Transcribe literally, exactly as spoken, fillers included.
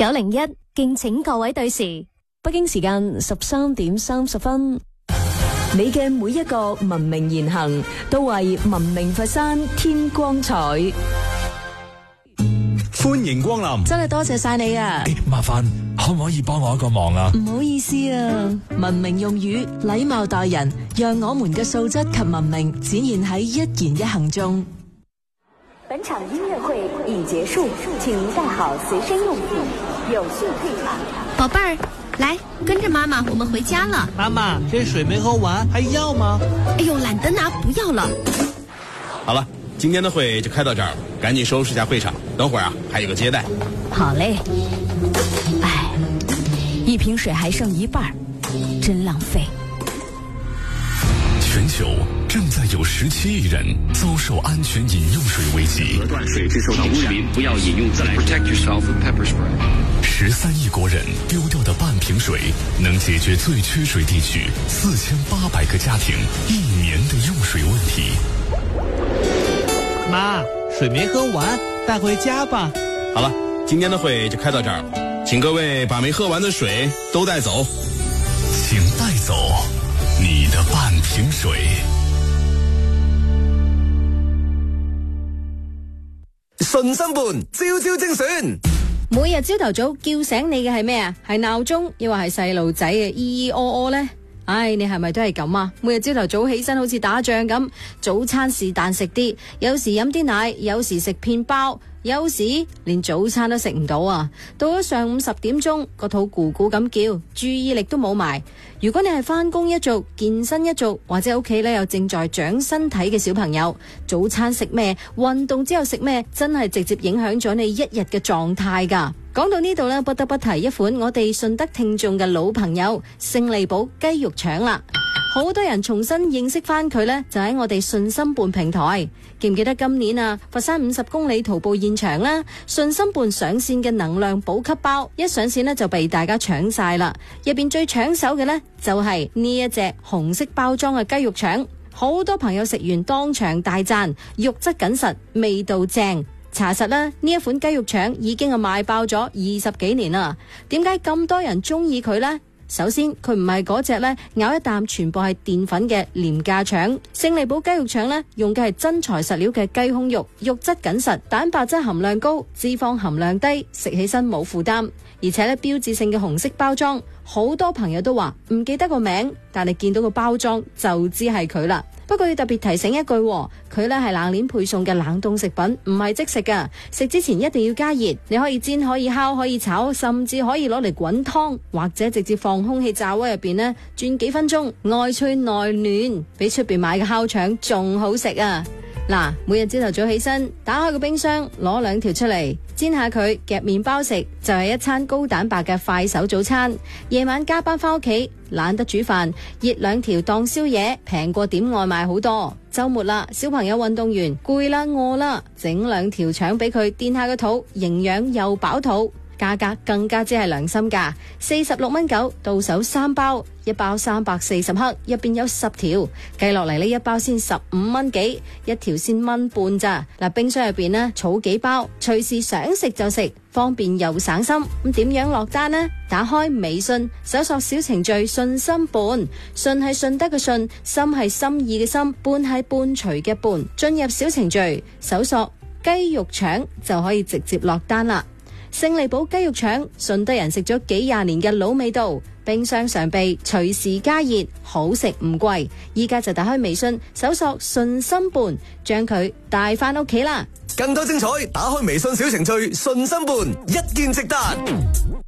九零一，敬請各位對時。 北京時間十三點三十分。你嘅每一個文明言行，都為文明佛山添光彩。 歡迎光臨， 真係多謝晒你啊！ 誒，麻煩可唔可以幫我一個忙啊？ 唔好意思啊，文明用語，禮貌待人，讓我們嘅素質及文明展現喺一言一行中。 本場音樂會已結束，請您帶好隨身用品，有序退場。 寶貝兒，來跟着媽媽，我們回家了。 媽媽，這水沒喝完，還要嗎？ 哎呦，懶得拿，不要了。 好了，今天的會就開到這兒了，趕緊收拾一下會場，等會兒啊還有個接待。 好嘞。哎，一瓶水還剩一半，真浪費。 全球正在有十七億人遭受安全飲用水危機。 断水致受到污染，不要飲用自來水。Protect yourself with pepper spray。 十三億國人丟掉的半瓶水，能解決最缺水地區四千八百個家庭一年的用水問題。 媽，水沒喝完，帶回家吧。 好了，今天的會就開到這兒了，請各位把沒喝完的水都帶走。 請帶走你的半瓶水。 順心伴，朝朝精選。 每日朝頭早叫醒你嘅係咩啊？係鬧鐘，抑或係細路仔嘅咿咿哦哦呢？唉，你係咪都係咁啊？每日朝頭早起身好似打仗咁，早餐是但食啲，有時飲啲奶，有時食片包，有時連早餐都食唔到啊！到咗上午十點鐘，個肚咕咕咁叫，注意力都冇埋。如果你係返工一族、健身一族，或者屋企咧有正在長身體嘅小朋友，早餐食咩，運動之後食咩，真係直接影響咗你一日嘅狀態㗎。講到呢度呢，不得不提一款我哋順德聽眾嘅老朋友勝利堡雞肉腸啦。好多人重新認識翻佢呢，就喺我哋順心伴平台。記唔記得今年啊，佛山五十公里徒步現場啦，順心伴上線嘅能量補給包一上線呢，就被大家搶晒啦。入邊最搶手嘅呢，就係呢一隻紅色包裝嘅雞肉腸，好多朋友食完當場大讚，肉質緊實，味道正。查實啦，呢一款雞肉腸已經係賣爆咗二十幾年啦。點解咁多人中意佢呢？首先，佢唔係嗰隻咧咬一啖全部係澱粉嘅廉價腸。勝利堡雞肉腸咧用嘅係真材實料嘅雞胸肉，肉質緊實，蛋白質含量高，脂肪含量低，食起身冇負擔。而且咧標誌性嘅紅色包裝，好多朋友都話唔記得個名，但係見到個包裝就知係佢啦。不過要特別提醒一句，佢咧係冷鏈配送嘅冷凍食品，唔係即食噶。食之前一定要加熱，你可以煎、可以烤、可以炒，甚至可以攞嚟滾湯，或者直接放空氣炸鍋入邊呢，轉幾分鐘，外脆內嫩，比出邊買嘅烤腸仲好食啊！嗱，每日朝頭早起身，打開個冰箱，攞兩條出嚟煎下佢，夾麵包食就係一餐高蛋白嘅快手早餐。夜晚加班翻屋企，懶得煮飯，熱兩條當宵夜，平過點外賣好多。周末啦，小朋友運動完攰啦餓啦，整兩條腸俾佢墊下個肚，營養又飽肚。價格更加之係良心價，四十六蚊九，到手三包，一包三百四十克，入邊有十條，計落嚟呢一包先十五蚊幾，一條先蚊半咋。嗱，冰箱入邊呢，儲幾包，隨時想食就食，方便又省心。咁點樣落單呢？打開微信，搜索小程序順心伴，順係順德嘅順，心係心意嘅心，伴係伴隨嘅伴。進入小程序，搜索雞肉腸就可以直接落單啦。勝利堡雞肉腸，順德人食咗幾廿年嘅老味道，冰箱常備，隨時加熱，好食唔貴。依家就打開微信，搜索順心伴，將佢帶返屋企啦。 更多精彩，打開微信小程序順心伴，一鍵直達。